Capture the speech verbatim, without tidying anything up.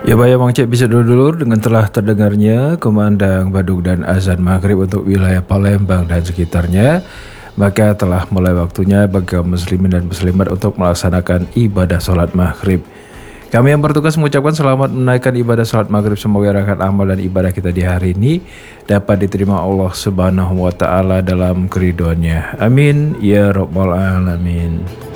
Ya Bayang Bang Cek bisa dulu dengan telah terdengarnya kumandang baduk dan azan maghrib untuk wilayah Palembang dan sekitarnya. Maka telah mulai waktunya bagi kaum muslimin dan muslimat untuk melaksanakan ibadah sholat maghrib. Kami yang bertugas mengucapkan selamat menaikkan ibadah sholat maghrib. Semoga rangkaian amal dan ibadah kita di hari ini dapat diterima Allah Subhanahu wa Ta'ala dalam keridhoannya. Amin ya Rabbal Alamin.